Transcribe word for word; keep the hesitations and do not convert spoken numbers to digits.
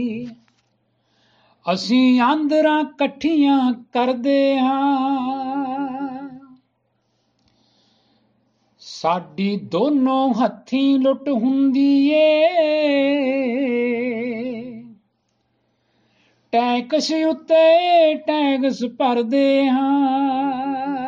ਅਸੀਂ ਆਂਦਰਾਂ ਇਕੱਠੀਆਂ ਕਰਦੇ ਹਾਂ, ਸਾਡੀ ਦੋਨੋਂ ਹੱਥੀਂ ਲੁੱਟ ਹੁੰਦੀ ਏ। ਟੈਕਸ ਉੱਤੇ ਟੈਕਸ ਭਰਦੇ ਹਾਂ,